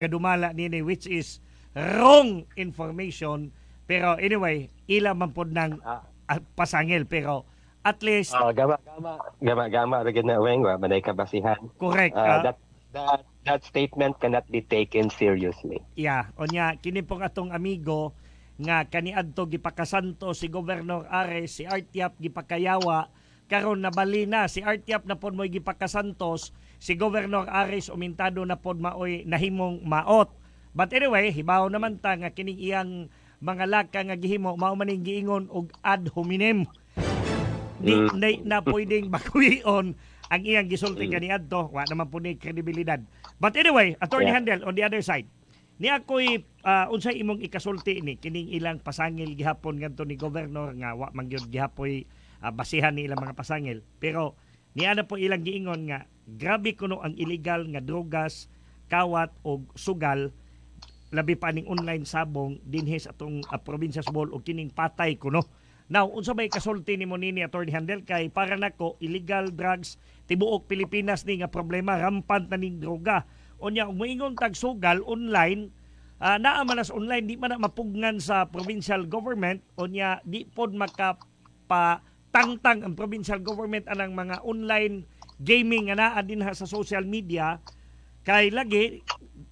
kadumala nini which is wrong information. Pero anyway, ila man pod ng Ah, pasangil, pero at least gama ra na weng wa manay kabasihan. correct. That statement cannot be taken seriously. Yeah, onya kini pong atong amigo nga kaniadto gipakasanto si Gobernador Ares, si Artiap gipakayawa, karon nabali na si Artiap na pod mo'y gipakasantos, si Gobernador Ares umintado na pod maoy nahimong maot. But anyway, hibaw naman ta nga kining iyang mga laka nga gihimo mao man ning giingon og ad hominem. Di na pwedeng bakuyon ang iyang gisulti kaniadto, wa naman po ni kredibilidad. But anyway, Attorney Yeah. Handel, on the other side, ni ako'y unsay imong ikasulti ni kining ilang pasangil gihapon ngadto ni Governor nga wa man gyud gihapoy basihan ni ilang mga pasangil. Pero ni ana po ilang giingon nga grabe kuno ang illegal nga drogas, kawat o sugal, labi pa ning online sabong dinhi sa atong probinsya sa Bohol o kining patay kuno. Now, unsa may kasulti nimo nini Attorney Handel kay para nako illegal drugs tibuok Pilipinas ni nga problema, rampant na ning droga. Unya ug moingon tag sugal online, naa man as online di man na mapugnan sa provincial government, unya di pod makapatangtang ang provincial government anang mga online gaming nga naa dinha sa social media kay lagi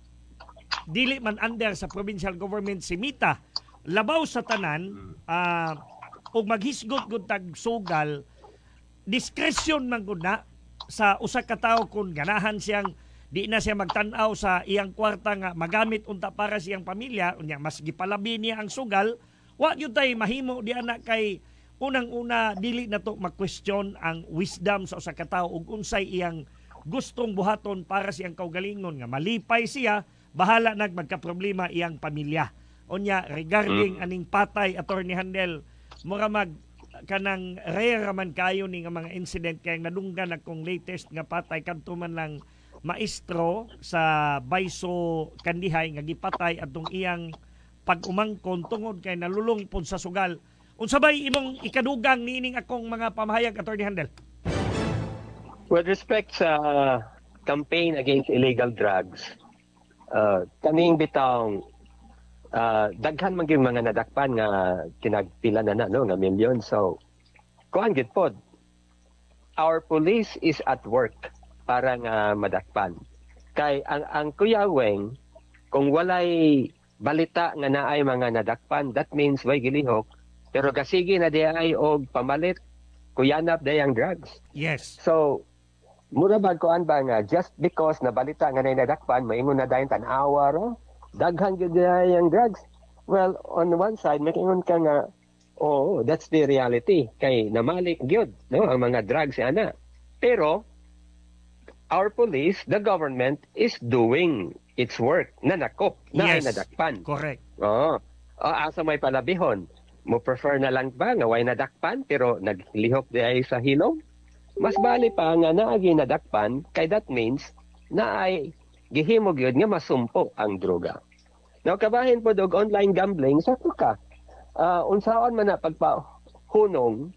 dili man under sa provincial government si Mita. Labaw sa tanan, ug maghisgot gud tag sugal, discretion man gud na sa usa ka tawo kung ganahan siyang di na siya magtan-aw sa iyang kwarta nga magamit unta para sa iyang pamilya, unya mas gipalabi niya ang sugal, wa gyud tay mahimo di ana kay unang-una dili na to mag-question ang wisdom sa usa ka tawo ug unsay iyang gustong buhaton para sa iyang kaugalingon nga malipay siya, bahala nag magka-problema iyang pamilya. Unya regarding aning patay, Attorney Handel, mura mag kanang rare man kayo ni nga mga incident kay nadunggan akong latest nga patay kadto man lang maestro sa Baiso Kandihay nga gipatay atong iyang pag-umangkon tungod kay nalulong pod sa sugal. Unsa bay imong ikadugang niining akong mga pamahayag, Attorney Handel? With respect sa campaign against illegal drugs, kaming bitang daghan man gyud mga nadakpan nga kinagpila na no nga milyon. So kuan gid pod, our police is at work para nga madakpan. Kay ang Kuya Weng, kung walay balita nga naay mga nadakpan, that means way gilihok. Pero kasigi na di ay og pamalit, kuyanap dayang drugs. Yes. So mura ba kuan ba nga just because nabalita nga nadakpan, maingon na dayon tan-awa ro, daghan gyud dayang drugs. Well, on one side makingon ka nga, oh, that's the reality. Kay namalik gyud no ang mga drugs ana. Pero our police, the government is doing its work. Nanakop na ay Yes. nadakpan. Correct. Oo. Asa may palabihon. Mo prefer na lang ba nga way nadakpan pero naglihok di ay sa hilom? Mas bali pa nga naagi nadakpan kay that means na ay gihimo gyud nga masumpo ang droga. Now kabahin po og online gambling sa ka. Unsaon man na pagpahunong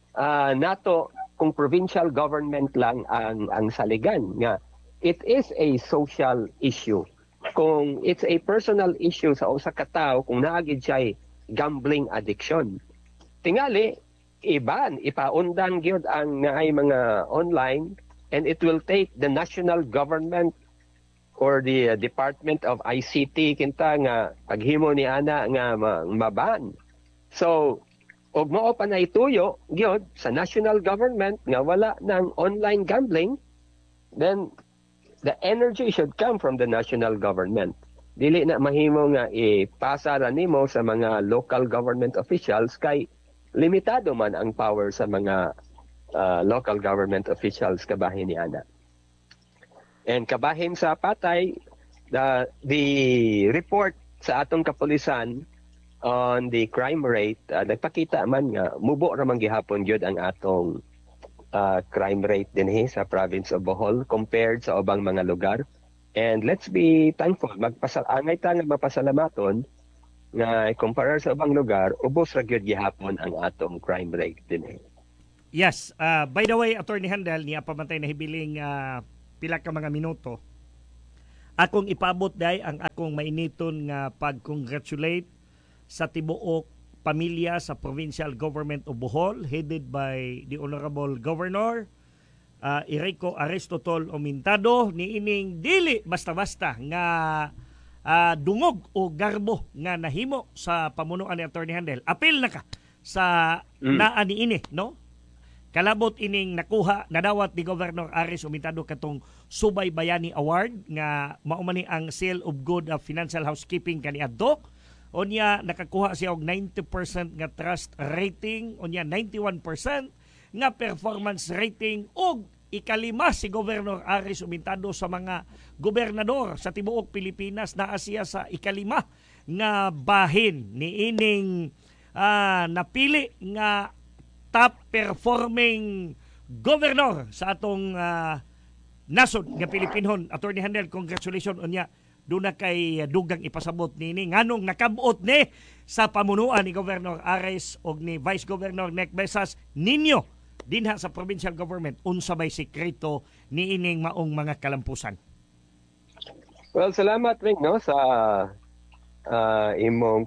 nato kung provincial government lang ang saligan nga it is a social issue. Kung it's a personal issue sa usa ka tawo kung naagid siya gambling addiction, tingali ipaundang gyud ang naay mga online, and it will take the national government or the Department of ICT kinta nga paghimo ni ana nga maban. So og mao pa na ituyo gyud sa national government nga wala ng online gambling, then the energy should come from the national government. Dili na mahimo nga ipasa ra nimo sa mga local government officials kay limitado man ang power sa mga local government officials kabahin ni ana. And kabahin sa patay, the report sa atong kapulisan on the crime rate, nagpakita man nga mubo ra man gihapon gyud ang atong crime rate dinhi sa province of Bohol compared sa ubang mga lugar. And let's be thankful, angay ta nga mapasalamaton nga kumpara sa ubang lugar, ubos ra gyud gihapon ang atong crime rate dinhi. Yes. By the way, Attorney Handel, niya pamantay na hibiling pila ka mga minuto. akong ipabot day ang akong mainiton nga pag-congratulate sa tibuok pamilya sa Provincial Government of Bohol headed by the Honorable Governor Irico Aristotol Omintado niining dili basta-basta nga dungog o garbo nga nahimo sa pamunuan ni Attorney Handel. Apil na ka sa naa niini, no? Kalabot ining nakuha, nadawat ni Governor Aris Umintado katong Subay Bayani Award nga mao man ni ang Seal of Good Financial Housekeeping kaniadto. Unya nakakuha siya og 90% nga trust rating, unya 91% nga performance rating ug ikalima si Governor Aris Umintado sa mga gobernador sa tibuok Pilipinas. Naa siya sa ikalima nga bahin ni ining napili nga top performing governor sa atong nasod nga Pilipinhon. Attorney Handel, congratulations unya. Doon na kay dugang ipasabot nini nganong nakabot ni sa pamunuan ni Governor Ares o ni Vice Governor Nek Besas ninyo dinha sa provincial government unsa bay sekreto ni ining maong mga kalampusan. Well, salamat ring no sa imong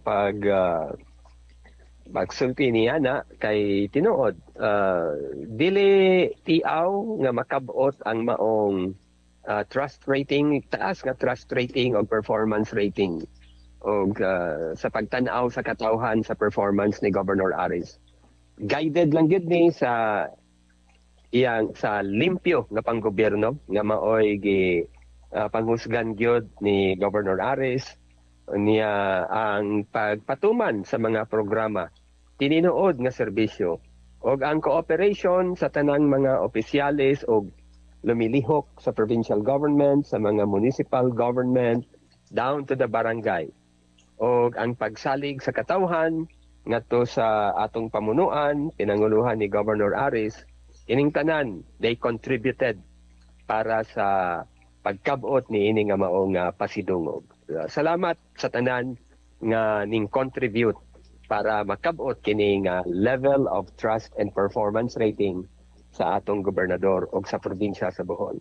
pagsulti niya na kay tinuod dili tiaw nga makabot ang maong trust rating, taas nga trust rating o performance rating o sa pagtanaw sa katawhan sa performance ni Governor Aris. Guided lang gid ni sa iyang sa limpyo nga panggobyerno nga maoy panghusgan gyud ni Governor Aris niya ang pagpatuman sa mga programa tininuod nga serbisyo og ang cooperation sa tanang mga opisyales og lumilihok sa provincial government, sa mga municipal government, down to the barangay. O ang pagsalig sa katawhan ngadto sa atong pamunuan, pinanguluhan ni Governor Aris, ining tanan, they contributed para sa pagkabot ni ini nga maong pasidungog. Salamat sa tanan nga ning contribute para makabot kini nga level of trust and performance rating sa atong gobernador o sa probinsya sa Bohol.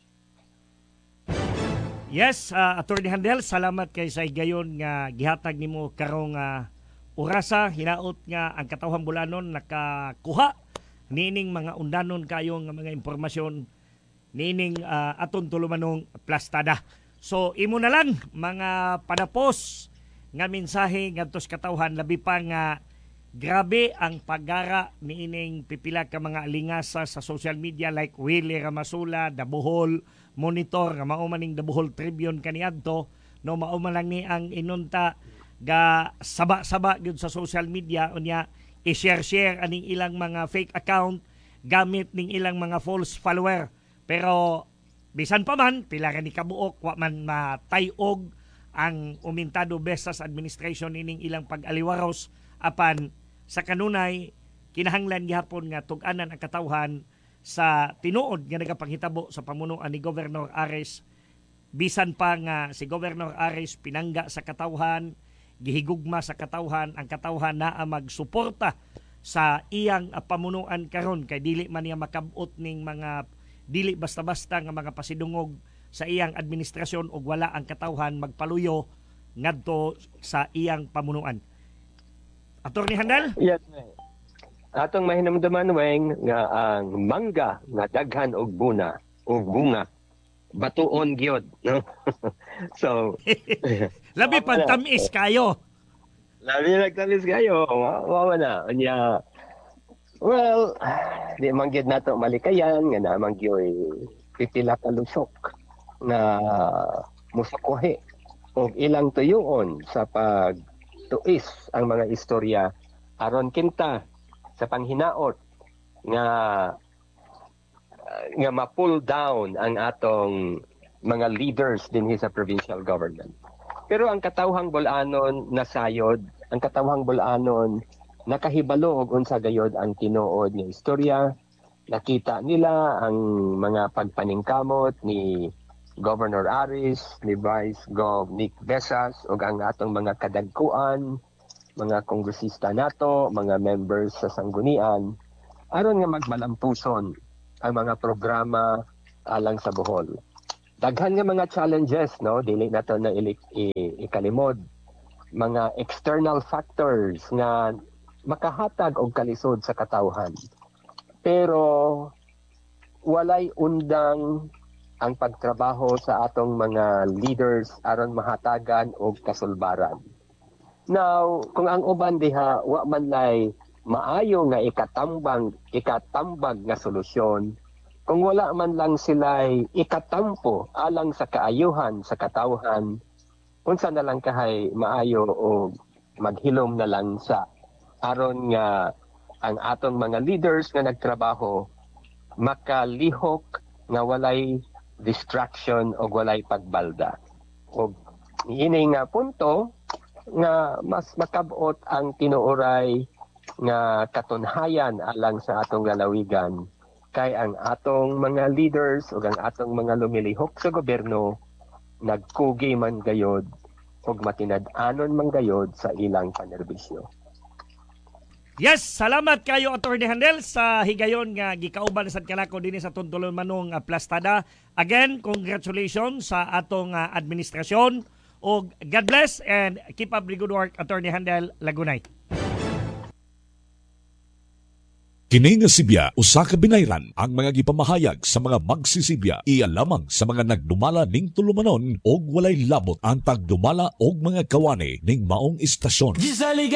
Yes, Attorney Handel, salamat kay sa gayon nga gihatag nimo karong orasa. Hinaot nga ang katawhang Bulanon nakakuha nining mga undanon kayo nga mga impormasyon nining aton tulumanong plastada. So imo na lang mga padapos nga mensahe ngadto sa katawhan labi pa nga grabe ang paggara niining pipila ka mga alingasa sa social media like Willie Ramasula, The Bohol Monitor, nga mao maning The Bohol Tribune kaniadto, no mao man lang ni ang inunta ga saba-saba gyud sa social media unya i-share aning ilang mga fake account gamit ning ilang mga false follower. Pero bisan pa man pila ka ni kabuok wa man matayog ang Umintado Besas administration ining ilang pag-aliwaros apan sa kanunay kinahanglan gihapon nga tug-anan ang katawhan sa tinuod nga nagapanghitabo sa pamunuan ni Governor Ares. Bisan pa nga si Governor Ares pinangga sa katawhan, gihigugma sa katawhan, ang katawhan naa magsuporta sa iyang pamunuan karon kay dili man niya makabot ning mga dili basta-basta nga mga pasidungog sa iyang administrasyon ug wala ang katawhan magpaluyo ngadto sa iyang pamunuan. Attorney Handel? Yes, atong mahinamdaman weng nga ang mangga nga daghan og bunga batuon gyud, no? So labi pag tamis kayo. Labi nagtamis kayo. Wawa na. Anya, well, di man gyud nato malikayan nga namang gyud pipila ka lusok na musakuhi og ilang tuyoon sa pagtuis ang mga istorya aron kinta sa panghinaot nga ma-pull down ang atong mga leaders dinhi sa provincial government. Pero ang katawhang Bulanon nasayod, ang katawhang Bulanon nakahibalo og unsa gayod ang tinuod nga istorya. Nakita nila ang mga pagpaningkamot ni Governor Aris, ni Vice Gov Nick Besas ug ang atong mga kadagkuan, mga kongresista nato, mga members sa sanggunian aron nga magmalampuson ang mga programa alang sa Bohol. daghan nga mga challenges, no, dili na to na ikalimod, mga external factors nga makahatag og kalisod sa katawhan. Pero walay undang ang pagtrabaho sa atong mga leaders aron mahatagan og kasulbaran. Now, kung ang uban diha wa man lay maayo nga ikatambag nga solusyon, kung wala man lang sila'y ikatampo alang sa kaayuhan sa katawhan, unsa na lang kahay maayo o maghilom na lang sa aron nga ang atong mga leaders nga nagtrabaho makalihok nga walay distraction o walay pagbalda. O ini nga punto nga mas makabot ang tinuoray nga katunhayan alang sa atong lalawigan kay ang atong mga leaders o ang atong mga lumilihok sa gobyerno nagkugi man gayod ug matinad-anon man gayod sa ilang panerbisyo. Yes, salamat kayo Attorney Handel sa higayon nga gikauban sad kanako dinhi sa Tuntulon Manong Plastada. Again, congratulations sa atong administrasyon og God bless and keep up the good work Attorney Handel Lagunay. Kini nga Sibya usa ka binayran ang mga gipamahayag sa mga magsisibya iya lamang sa mga nagdumala ning tulumanon og walay labot ang pagdumala og mga kawani ning maong istasyon.